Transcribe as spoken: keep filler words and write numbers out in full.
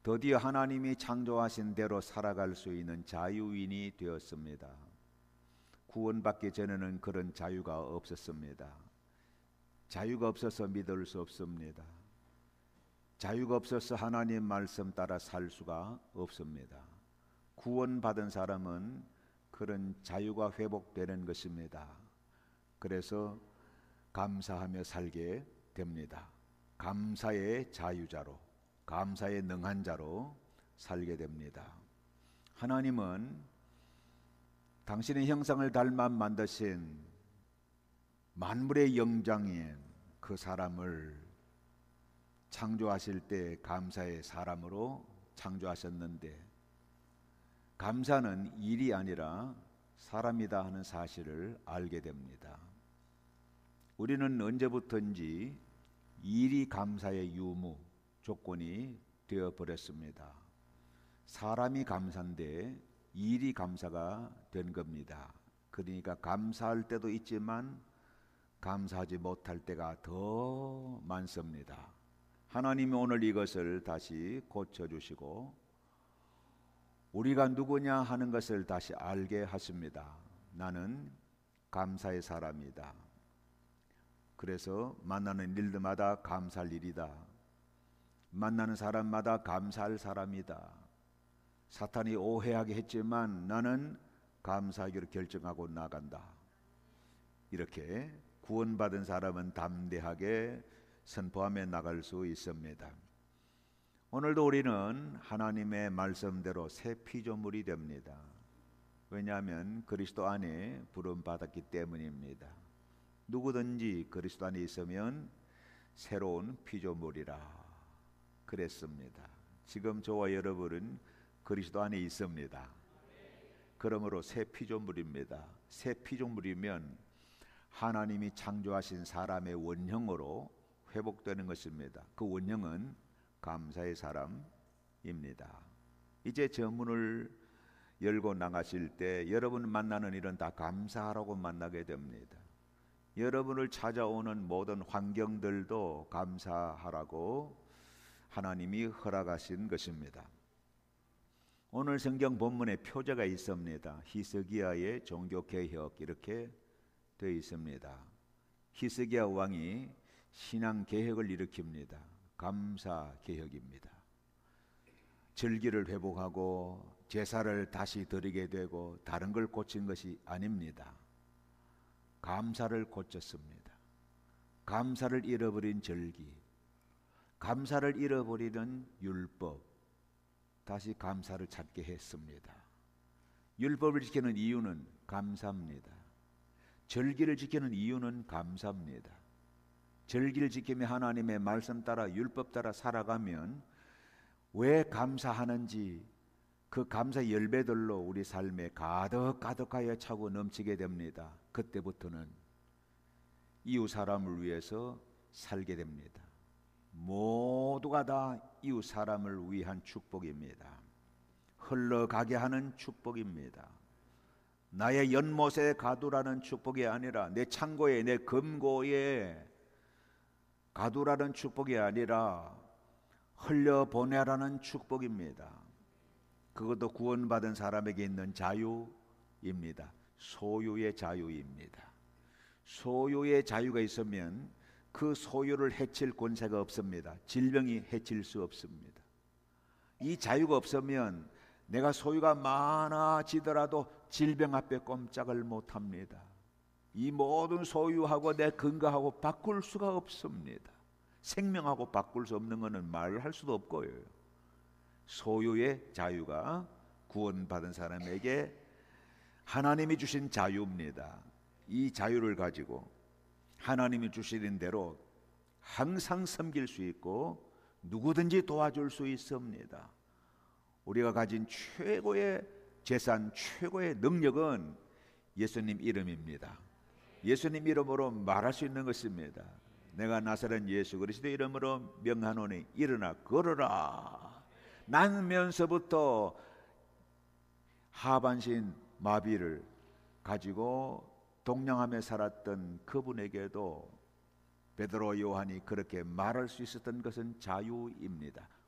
드디어 하나님이 창조하신 대로 살아갈 수 있는 자유인이 되었습니다. 구원받기 전에는 그런 자유가 없었습니다. 자유가 없어서 믿을 수 없습니다. 자유가 없어서 하나님 말씀 따라 살 수가 없습니다. 구원받은 사람은 그런 자유가 회복되는 것입니다. 그래서 감사하며 살게 됩니다. 감사의 자유자로, 감사의 능한 자로 살게 됩니다. 하나님은 당신의 형상을 닮아 만드신 만물의 영장인 그 사람을 창조하실 때 감사의 사람으로 창조하셨는데, 감사는 일이 아니라 사람이다 하는 사실을 알게 됩니다. 우리는 언제부터인지 일이 감사의 유무, 조건이 되어버렸습니다. 사람이 감사인데 일이 감사가 된 겁니다. 그러니까 감사할 때도 있지만 감사하지 못할 때가 더 많습니다. 하나님이 오늘 이것을 다시 고쳐주시고 우리가 누구냐 하는 것을 다시 알게 하십니다. 나는 감사의 사람이다. 그래서 만나는 일들마다 감사할 일이다. 만나는 사람마다 감사할 사람이다. 사탄이 오해하게 했지만 나는 감사하기로 결정하고 나간다. 이렇게 구원받은 사람은 담대하게 선포하며 나갈 수 있습니다. 오늘도 우리는 하나님의 말씀대로 새 피조물이 됩니다. 왜냐하면 그리스도 안에 부름받았기 때문입니다. 누구든지 그리스도 안에 있으면 새로운 피조물이라 그랬습니다. 지금 저와 여러분은 그리스도 안에 있습니다. 그러므로 새 피조물입니다. 새 피조물이면 하나님이 창조하신 사람의 원형으로 회복되는 것입니다. 그 원형은 감사의 사람입니다. 이제 저 문을 열고 나가실 때 여러분 만나는 일은 다 감사하라고 만나게 됩니다. 여러분을 찾아오는 모든 환경들도 감사하라고 하나님이 허락하신 것입니다. 오늘 성경 본문에 표제가 있습니다. 히스기야의 종교개혁 이렇게 되어 있습니다. 히스기야 왕이 신앙개혁을 일으킵니다. 감사개혁입니다. 절기를 회복하고 제사를 다시 드리게 되고 다른 걸 고친 것이 아닙니다. 감사를 고쳤습니다. 감사를 잃어버린 절기, 감사를 잃어버리는 율법, 다시 감사를 찾게 했습니다. 율법을 지키는 이유는 감사입니다. 절기를 지키는 이유는 감사입니다. 절기를 지키며 하나님의 말씀 따라 율법 따라 살아가면 왜 감사하는지 그 감사 열매들로 우리 삶에 가득 가득하여 차고 넘치게 됩니다. 그때부터는 이웃 사람을 위해서 살게 됩니다. 모두가 다 이웃 사람을 위한 축복입니다. 흘러가게 하는 축복입니다. 나의 연못에 가두라는 축복이 아니라 내 창고에 내 금고에 가두라는 축복이 아니라 흘려보내라는 축복입니다. 그것도 구원받은 사람에게 있는 자유입니다. 소유의 자유입니다. 소유의 자유가 있으면 그 소유를 해칠 권세가 없습니다. 질병이 해칠 수 없습니다. 이 자유가 없으면 내가 소유가 많아지더라도 질병 앞에 꼼짝을 못합니다. 이 모든 소유하고 내 근거하고 바꿀 수가 없습니다. 생명하고 바꿀 수 없는 것은 말을 할 수도 없고요. 소유의 자유가 구원받은 사람에게 하나님이 주신 자유입니다. 이 자유를 가지고 하나님이 주시는 대로 항상 섬길 수 있고 누구든지 도와줄 수 있습니다. 우리가 가진 최고의 재산, 최고의 능력은 예수님 이름입니다. 예수님 이름으로 말할 수 있는 것입니다. 내가 나사렛 예수 그리스도 이름으로 명하노니 일어나 걸어라. 나면서부터 하반신 마비를 가지고 동냥하며 살았던 그분에게도 베드로 요한이 그렇게 말할 수 있었던 것은 자유입니다.